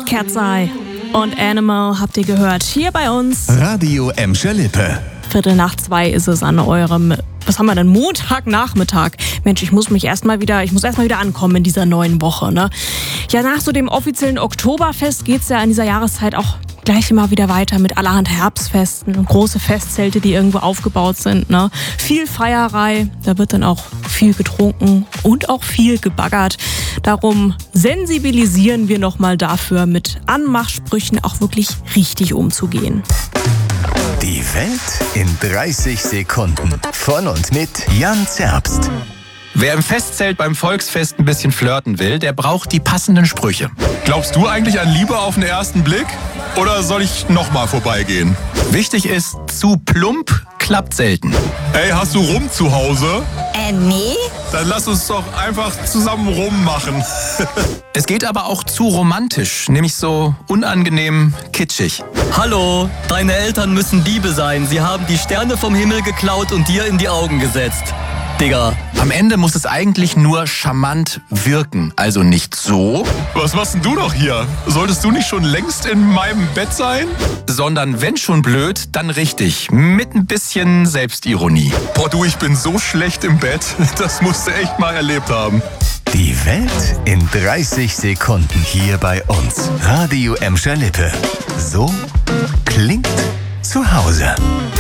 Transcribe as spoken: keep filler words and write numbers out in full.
Cat's Eye und Animal habt ihr gehört. Hier bei uns. Radio Emscher Lippe. Viertel nach zwei ist es an eurem, was haben wir denn, Montagnachmittag. Mensch, ich muss mich erstmal wieder, ich muss erstmal wieder ankommen in dieser neuen Woche, ne? Ja, nach so dem offiziellen Oktoberfest geht's ja in dieser Jahreszeit auch gleich immer wieder weiter mit allerhand Herbstfesten und große Festzelte, die irgendwo aufgebaut sind, ne? Viel Feierei, da wird dann auch viel getrunken und auch viel gebaggert. Darum sensibilisieren wir nochmal dafür, mit Anmachsprüchen auch wirklich richtig umzugehen. Die Welt in dreißig Sekunden. Von und mit Jan Zerbst. Wer im Festzelt beim Volksfest ein bisschen flirten will, der braucht die passenden Sprüche. Glaubst du eigentlich an Liebe auf den ersten Blick? Oder soll ich nochmal vorbeigehen? Wichtig ist, zu plump klappt selten. Ey, hast du Rum zu Hause? Äh, nee. Dann lass uns doch einfach zusammen rummachen. Es geht aber auch zu romantisch, nämlich so unangenehm kitschig. Hallo, deine Eltern müssen Diebe sein. Sie haben die Sterne vom Himmel geklaut und dir in die Augen gesetzt. Digga. Am Ende muss es eigentlich nur charmant wirken. Also nicht so, Was machst denn du doch hier? Solltest du nicht schon längst in meinem Bett sein? sondern wenn schon blöd, dann richtig. Mit ein bisschen Selbstironie. Boah, du, ich bin so schlecht im Bett. Das musst du echt mal erlebt haben. Die Welt in dreißig Sekunden hier bei uns. Radio Emscher Lippe. So klingt zu Hause.